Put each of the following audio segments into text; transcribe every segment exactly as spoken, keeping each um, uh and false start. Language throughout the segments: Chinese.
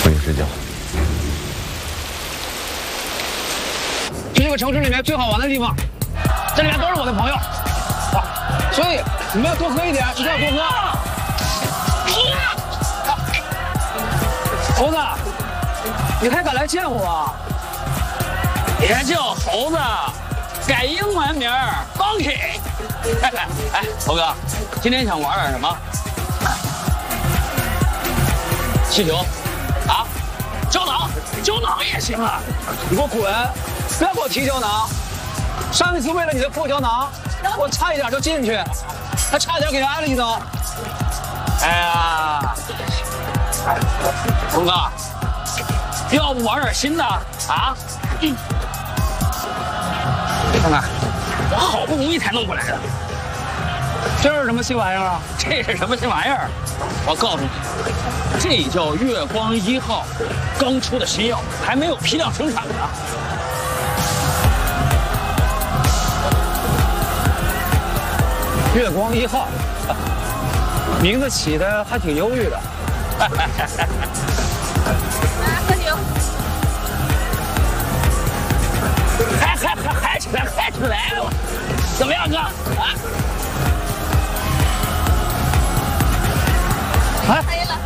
回去睡觉。 这个城市里面最好玩的地方，这里面都是我的朋友，啊，所以你们要多喝一点，一定要多喝。猴子，你还敢来见我啊？ 别叫猴子，改英文名儿 Donkey。哎，猴哥，今天想玩点什么？气球？啊？胶囊？胶囊也行啊！ 你给我滚！不要给我提胶囊。上一次为了你的破胶囊，我差一点就进去，还差点给人挨了一刀。 哎呀，猴哥，要不玩点新的啊？嗯。你看看，我好不容易才弄过来的。 这是什么新玩意儿啊？ 这是什么新玩意儿？我告诉你，这叫月光一号，刚出的新药，还没有批量生产呢。 月光一号，名字起的还挺忧郁的。 来喝酒。 嗨嗨嗨嗨起来嗨起来了！怎么样，哥？啊？ 哎， 可以了。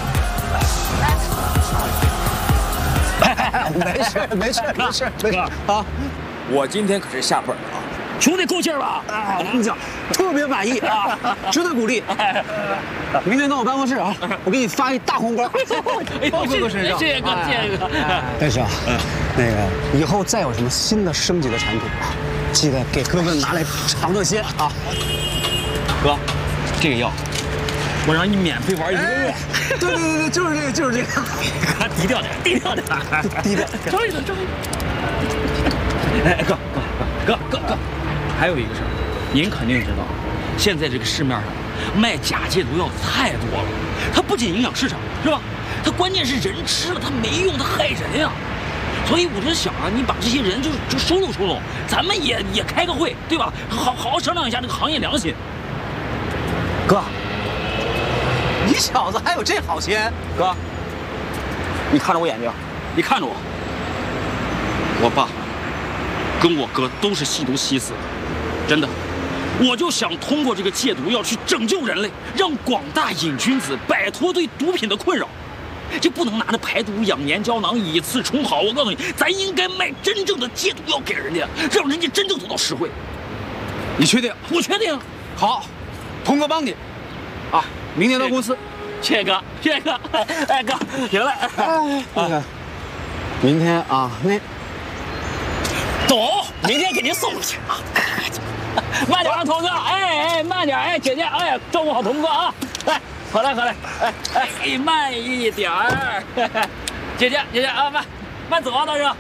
来，没事没事没事没事啊！ 我今天可是下本了啊！兄弟够劲儿吧？ 啊，我跟你讲，特别满意啊，值得鼓励。明天到我办公室啊，我给你发一大红包，包哥哥身上。 谢谢哥，谢谢哥。 但是啊，那个以后再有什么新的升级的产品啊，记得给哥哥拿来尝个鲜啊。 哥，这个药，我让你免费玩一个月。 对对对对，就是这个，就是这个。 哥，低调点，低调点， 低调。 注意点，注意。哎，哥哥哥哥哥。还有一个事儿，您肯定知道，现在这个市面上卖假戒毒药太多了，它不仅影响市场，是吧？它关键是人吃了它没用，它害人呀。所以我就想啊，你把这些人就就收拢收拢，咱们也也开个会，对吧？好好好商量一下这个行业良心。 哥，你小子还有这好心？ 哥，你看着我眼睛，你看着我，我爸跟我哥都是吸毒吸死的。真的，我就想通过这个戒毒药去拯救人类，让广大瘾君子摆脱对毒品的困扰。这不能拿着排毒养颜胶囊以次充好，我告诉你，咱应该卖真正的戒毒药给人家，让人家真正得到实惠。 你确定？ 我确定。 好，童哥帮你。啊，明天到公司。 谢谢哥，谢谢哥。哎哥，行了。 哎，那个，明天啊，那。 走，明天给您送过去啊！慢点啊，童哥！哎哎，慢点！哎，姐姐，哎，照顾好童哥啊！来，回来，回来！哎哎，慢一点儿！姐姐，姐姐啊，慢慢走啊，大哥！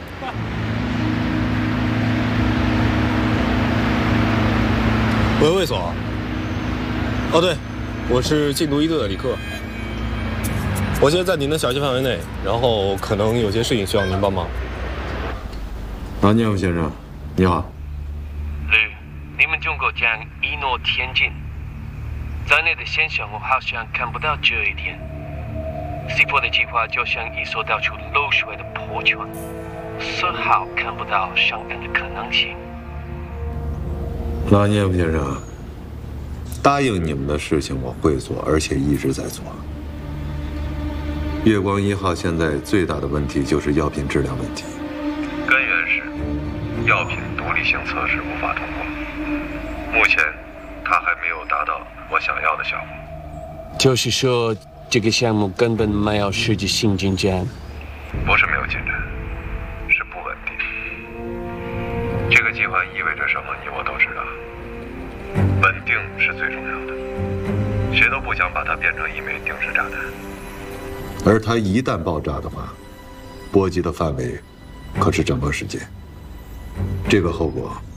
喂，卫所。哦，对，我是禁毒一队的李克。我现在在您的辖区范围内，然后可能有些事情需要您帮忙。 啊，聂勇先生，你好。 吕，你们中国讲一诺千金，在内的现象我好像看不到这一点。C 波的计划就像一艘到处漏水的破船，丝毫看不到上岸的可能性。 那聂勇先生，答应你们的事情我会做，而且一直在做。月光一号现在最大的问题就是药品质量问题。 根源是药品独立性测试无法通过，目前它还没有达到我想要的效果。 就是说，这个项目根本没有实质性进展。 不是没有进展，是不稳定。这个计划意味着什么，你我都知道。稳定是最重要的，谁都不想把它变成一枚定时炸弹。 而它一旦爆炸的话，波及的范围可是整个世界，这个后果